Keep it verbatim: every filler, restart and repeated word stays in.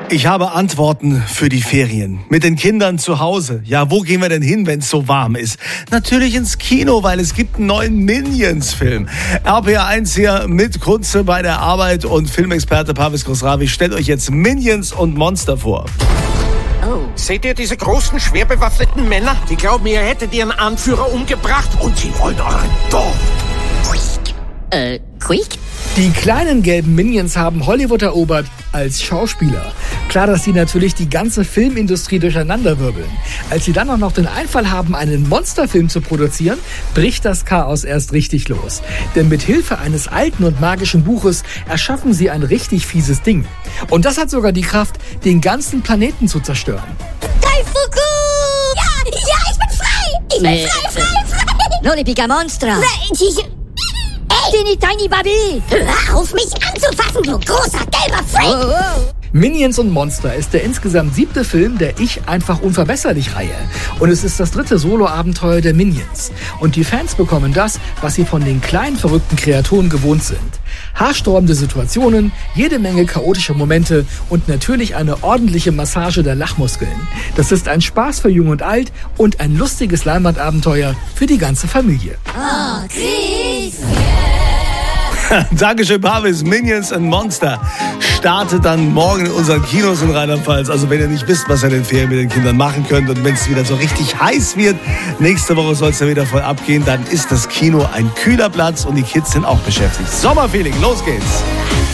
Ich habe Antworten für die Ferien. Mit den Kindern zu Hause. Ja, wo gehen wir denn hin, wenn es so warm ist? Natürlich ins Kino, weil es gibt einen neuen Minions-Film. R P R eins hier mit Kunze bei der Arbeit und Filmexperte Parviz Khosravi stellt euch jetzt Minions und Monster vor. Oh. Seht ihr diese großen, schwer bewaffneten Männer? Die glauben, ihr hättet ihren Anführer umgebracht und sie wollen euren Dorf. Äh, Quick? Die kleinen gelben Minions haben Hollywood erobert als Schauspieler. Klar, dass sie natürlich die ganze Filmindustrie durcheinanderwirbeln. Als sie dann auch noch den Einfall haben, einen Monsterfilm zu produzieren, bricht das Chaos erst richtig los. Denn mit Hilfe eines alten und magischen Buches erschaffen sie ein richtig fieses Ding. Und das hat sogar die Kraft, den ganzen Planeten zu zerstören. Daifuku! Ja, ja, ich bin frei! Ich bin Äh, frei, frei, frei! Non le pica monstra! Teeny Tiny Baby! Hör auf, mich anzufassen, du großer gelber Freak! Oh, oh. Minions und Monster ist der insgesamt siebte Film der Ich einfach unverbesserlich-Reihe. Und es ist das dritte Solo-Abenteuer der Minions. Und die Fans bekommen das, was sie von den kleinen verrückten Kreaturen gewohnt sind. Haarsträubende Situationen, jede Menge chaotische Momente und natürlich eine ordentliche Massage der Lachmuskeln. Das ist ein Spaß für Jung und Alt und ein lustiges Leinwandabenteuer für die ganze Familie. Oh, Chris! Dankeschön, Parviz. Minions and Monster startet dann morgen in unseren Kinos in Rheinland-Pfalz. Also wenn ihr nicht wisst, was ihr in den Ferien mit den Kindern machen könnt und wenn es wieder so richtig heiß wird, nächste Woche soll es ja wieder voll abgehen, dann ist das Kino ein kühler Platz und die Kids sind auch beschäftigt. Sommerfeeling, los geht's!